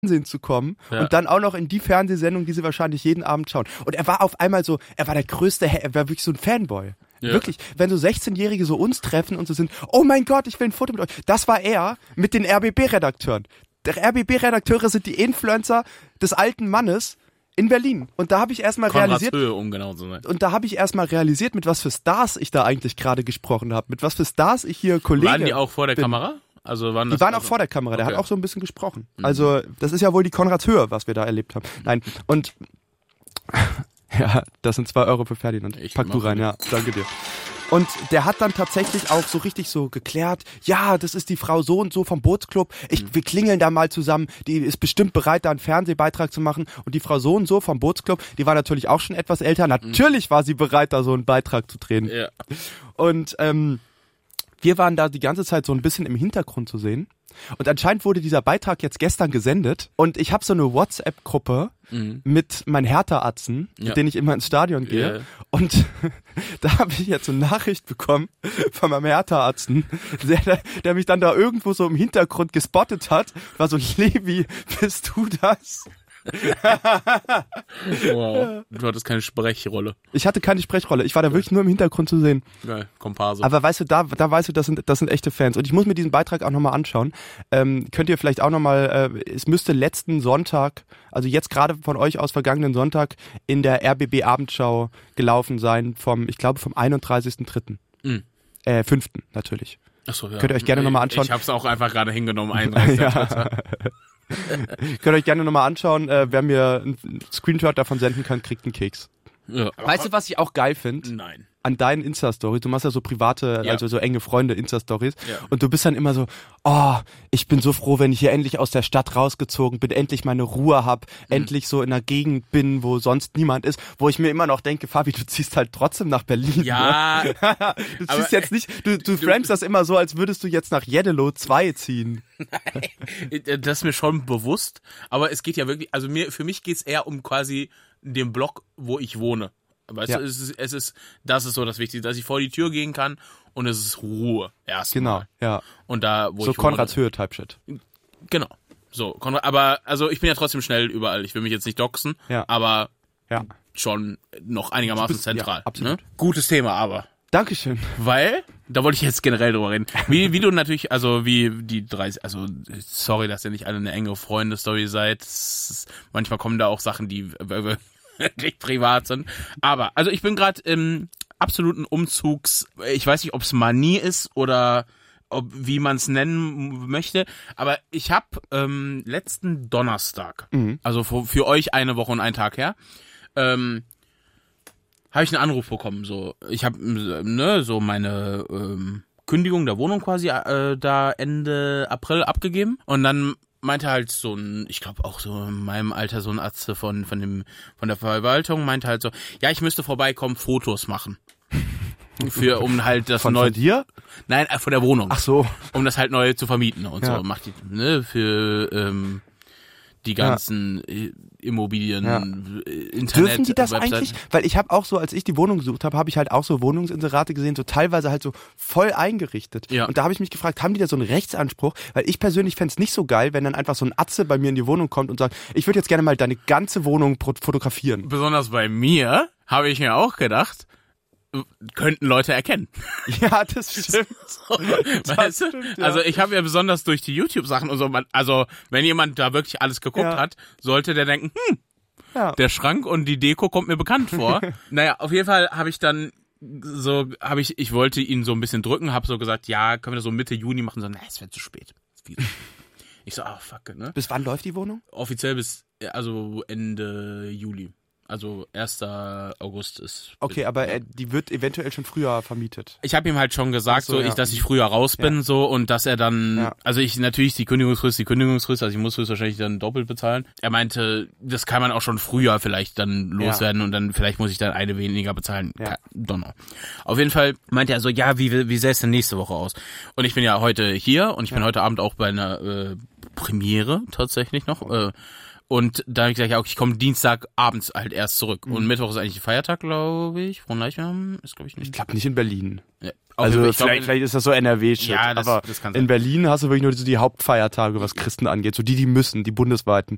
Fernsehen zu kommen und dann auch noch in die Fernsehsendung, die sie wahrscheinlich jeden Abend schauen. Und er war auf einmal so, er war der größte, er war wirklich so ein Fanboy. Ja. Wirklich, wenn so 16-Jährige so uns treffen und so sind, oh mein Gott, ich will ein Foto mit euch. Das war er mit den RBB-Redakteuren. Der RBB-Redakteure sind die Influencer des alten Mannes in Berlin. Und da habe ich erstmal realisiert, Höhe, um genau zu sein. Und da habe ich erstmal realisiert, mit was für Stars ich da eigentlich gerade gesprochen habe. Mit was für Stars ich hier Kollege Waren die auch vor der Kamera? Also die waren auch vor der Kamera, der hat auch so ein bisschen gesprochen. Also das ist ja wohl die Konradshöhe, was wir da erlebt haben. Nein, und ja, das sind 2 Euro für Ferdinand. Pack du rein, ja, danke dir. Und der hat dann tatsächlich auch so richtig so geklärt, ja, das ist die Frau so und so vom Bootsclub, wir klingeln da mal zusammen, die ist bestimmt bereit, da einen Fernsehbeitrag zu machen. Und die Frau so und so vom Bootsclub, die war natürlich auch schon etwas älter, natürlich war sie bereit, da so einen Beitrag zu drehen. Ja. Und wir waren da die ganze Zeit so ein bisschen im Hintergrund zu sehen. Und anscheinend wurde dieser Beitrag jetzt gestern gesendet. Und ich habe so eine WhatsApp-Gruppe mit meinen Hertha-Atzen, mit denen ich immer ins Stadion gehe. Yeah. Und da habe ich jetzt so eine Nachricht bekommen von meinem Hertha-Atzen, der mich dann da irgendwo so im Hintergrund gespottet hat. War so, Levi, bist du das? Wow. Du hattest keine Sprechrolle. Ich hatte keine Sprechrolle. Ich war da wirklich nur im Hintergrund zu sehen. Geil, Komparse. Aber weißt du, da weißt du, das sind echte Fans. Und ich muss mir diesen Beitrag auch nochmal anschauen. Könnt ihr vielleicht auch nochmal, es müsste letzten Sonntag, also jetzt gerade von euch aus vergangenen Sonntag, in der RBB Abendschau gelaufen sein, vom 31.3. 5. natürlich. Achso, ja. Könnt ihr euch gerne nochmal anschauen. Ich hab's auch einfach gerade hingenommen, 31. Könnt ihr euch gerne nochmal anschauen. Wer mir einen Screenshot davon senden kann, kriegt einen Keks. Ja, weißt du, was ich auch geil finde? Nein. An deinen Insta-Stories, du machst ja so private, also so enge Freunde Insta-Stories und du bist dann immer so, oh, ich bin so froh, wenn ich hier endlich aus der Stadt rausgezogen bin, endlich meine Ruhe hab, endlich so in einer Gegend bin, wo sonst niemand ist, wo ich mir immer noch denke, Fabi, du ziehst halt trotzdem nach Berlin. Ja. Ne? Du ziehst jetzt nicht, du framest das immer so, als würdest du jetzt nach Jeddelo 2 ziehen. Nein, das ist mir schon bewusst, aber es geht ja wirklich, also für mich geht's eher um quasi den Block, wo ich wohne. Weißt du, das ist so das Wichtigste, dass ich vor die Tür gehen kann und es ist Ruhe erstmal. Genau, ja. Und da, wo so ich Konradshöhe-Type-Shit. Genau. So, aber also ich bin ja trotzdem schnell überall. Ich will mich jetzt nicht doxen, aber schon noch einigermaßen zentral. Ja, absolut. Ne? Gutes Thema, aber. Dankeschön. Weil, da wollte ich jetzt generell drüber reden. Wie du natürlich, also wie die 30, also sorry, dass ihr nicht alle eine enge Freunde-Story seid. Manchmal kommen da auch Sachen, die wirklich privat sind. Aber, also ich bin gerade im absoluten ich weiß nicht, ob es Manie ist oder wie man es nennen möchte, aber ich habe letzten Donnerstag, also für euch eine Woche und einen Tag her, habe ich einen Anruf bekommen. So, ich habe so meine Kündigung der Wohnung quasi da Ende April abgegeben und dann meinte halt so ein, ich glaube auch so in meinem Alter so ein Arzt von der Verwaltung meinte halt so, ja, ich müsste vorbeikommen, Fotos machen. Um halt das von dir? Nein, von der Wohnung. Ach so. Um das halt neu zu vermieten und so. Macht die, ne, für die ganzen Immobilien, Internet. Dürfen die das Webseiten. eigentlich? Weil ich habe auch so, als ich die Wohnung gesucht habe, habe ich halt auch so Wohnungsinserate gesehen, so teilweise halt so voll eingerichtet. Ja. Und da habe ich mich gefragt, haben die da so einen Rechtsanspruch? Weil ich persönlich fände es nicht so geil, wenn dann einfach so ein Atze bei mir in die Wohnung kommt und sagt, ich würde jetzt gerne mal deine ganze Wohnung fotografieren. Besonders bei mir habe ich mir auch gedacht, könnten Leute erkennen. Ja, das stimmt. Weißt du? Stimmt, ja. Also ich habe ja besonders durch die YouTube-Sachen und so, also wenn jemand da wirklich alles geguckt hat, sollte der denken, der Schrank und die Deko kommt mir bekannt vor. Naja, auf jeden Fall habe ich dann ich wollte ihn so ein bisschen drücken, habe so gesagt, ja, können wir das so Mitte Juni machen? So, es wird zu spät. Ich so, fuck, ne? Bis wann läuft die Wohnung? Offiziell bis, also Ende Juli. Also 1. August ist... Okay, aber die wird eventuell schon früher vermietet. Ich habe ihm halt schon gesagt, dass ich früher raus bin, so, und dass er dann... Also natürlich die Kündigungsfrist, also ich muss höchstwahrscheinlich dann doppelt bezahlen. Er meinte, das kann man auch schon früher vielleicht dann loswerden und dann vielleicht muss ich dann eine weniger bezahlen. Ja. Donner. Auf jeden Fall meinte er so, ja, wie sähe es denn nächste Woche aus? Und ich bin ja heute hier und ich bin heute Abend auch bei einer Premiere tatsächlich noch. Und da habe ich gesagt, ja, okay, ich komme Dienstagabends halt erst zurück. Und Mittwoch ist eigentlich ein Feiertag, glaube ich. Fronleichnam ist, glaube ich, nicht. Ich glaube nicht in Berlin. Ja. Also vielleicht ist das so NRW-Shit. Ja, aber das kann in sein. Berlin hast du wirklich nur so die Hauptfeiertage, was Christen angeht. So die müssen, die bundesweiten.